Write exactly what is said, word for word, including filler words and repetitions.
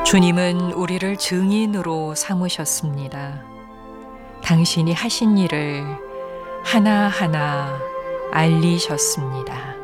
주님은 우리를 증인으로 삼으셨습니다. 당신이 하신 일을 하나하나 알리셨습니다.